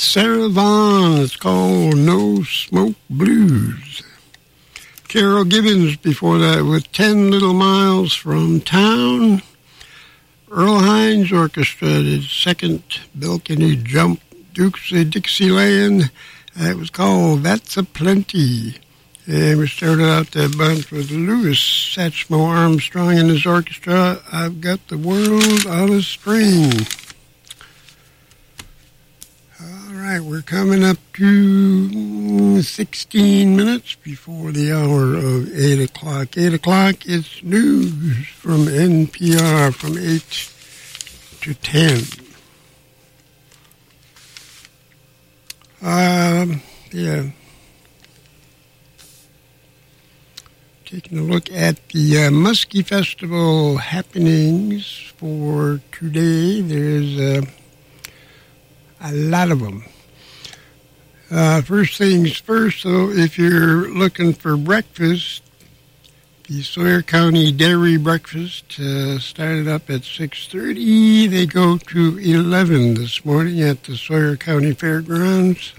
Sarah Vaughan. It's called No Smoke Blues. Carol Gibbons before that with 10 Little Miles from Town. Earl Hines Orchestra did second balcony jump. Dukes of Dixieland. That was called That's a Plenty. And we started out that bunch with Louis Satchmo Armstrong and his orchestra. I've Got the World on a String. All right, we're coming up to 16 minutes before the hour of 8 o'clock. 8 o'clock, it's news from NPR from 8 to 10. Yeah. Taking a look at the Muskie Festival happenings for today. There's a lot of them. First things first, though, if you're looking for breakfast, the Sawyer County Dairy Breakfast started up at 6:30. They go to 11 this morning at the Sawyer County Fairgrounds.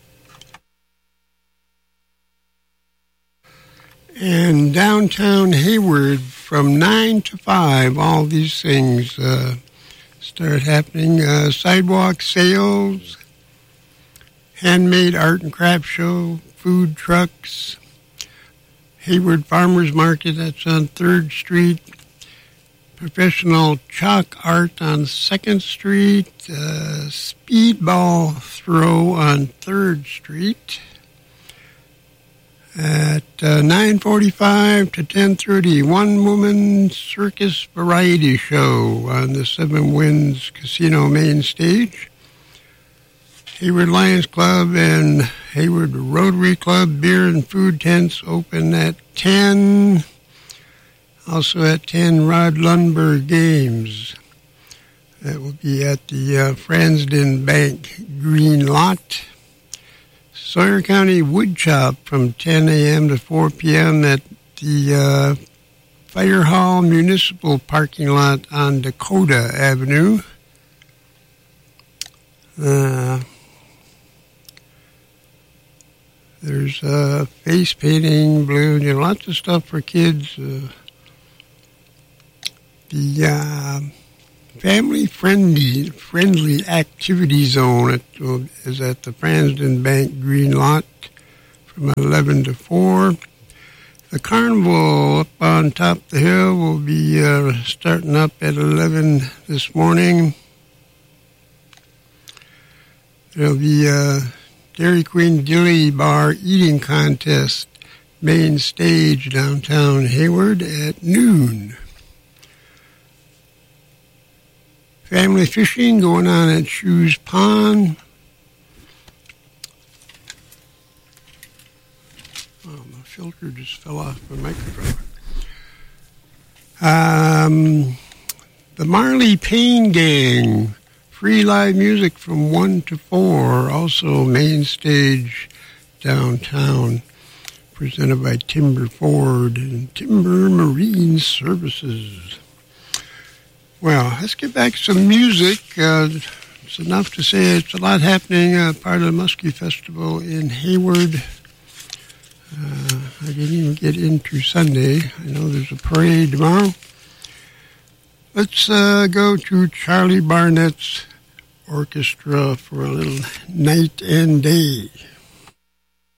And downtown Hayward from 9 to 5, all these things start happening. Sidewalk sales, handmade art and craft show, food trucks, Hayward Farmers Market, that's on 3rd Street, professional chalk art on 2nd Street, speedball throw on 3rd Street. At 9:45 to 10:30, one-woman circus variety show on the Seven Winds Casino main stage. Hayward Lions Club and Hayward Rotary Club beer and food tents open at 10. Also at 10, Rod Lundberg Games. That will be at the Fransden Bank Green Lot. Sawyer County Woodchop from 10 a.m. to 4 p.m. at the Fire Hall Municipal Parking Lot on Dakota Avenue. There's face painting, balloon, lots of stuff for kids. The family-friendly activity zone is at the Fransden Bank Green Lot from 11 to 4. The carnival up on top of the hill will be starting up at 11 this morning. There'll be a Dairy Queen Dilly Bar eating contest, main stage downtown Hayward at noon. Family fishing going on at Shoes Pond. Oh, my filter just fell off my microphone. The Marley Payne Gang, free live music from 1 to 4, also main stage downtown, presented by Timber Ford and Timber Marine Services. Well, let's get back to some music. It's enough to say it's a lot happening, part of the Muskie Festival in Hayward. I didn't even get into Sunday. I know there's a parade tomorrow. Let's go to Charlie Barnett's orchestra for a little Night and Day.